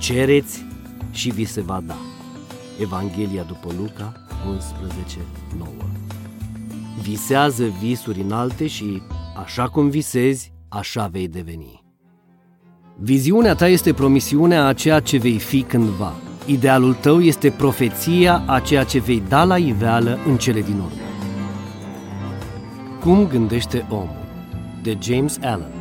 Cereți și vi se va da. Evanghelia după Luca 11:9. Visează visuri înalte și, așa cum visezi, așa vei deveni. Viziunea ta este promisiunea a ceea ce vei fi cândva. Idealul tău este profeția a ceea ce vei da la iveală în cele din urmă. Cum gândește omul? De James Allen.